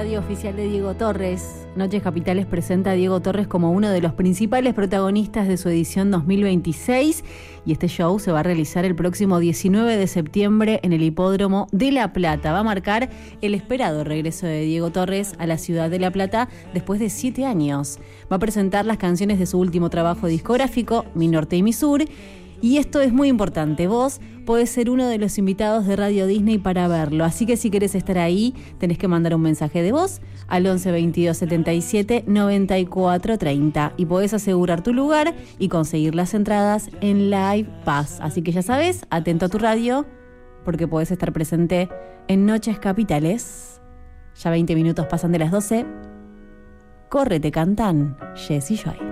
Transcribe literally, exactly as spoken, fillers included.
radio oficial de Diego Torres. Noches Capitales presenta a Diego Torres como uno de los principales protagonistas de su edición dos mil veintiséis y este show se va a realizar el próximo diecinueve de septiembre en el Hipódromo de La Plata. Va a marcar el esperado regreso de Diego Torres a la ciudad de La Plata después de siete años. Va a presentar las canciones de su último trabajo discográfico, Mi Norte y Mi Sur. Y esto es muy importante, vos podés ser uno de los invitados de Radio Disney para verlo, así que si querés estar ahí, tenés que mandar un mensaje de voz al once veintidós setenta y siete noventa y cuatro treinta y podés asegurar tu lugar y conseguir las entradas en Live Pass. Así que ya sabes, atento a tu radio, porque podés estar presente en Noches Capitales. Ya veinte minutos pasan de las doce. Corre, te cantan Jess y Joy.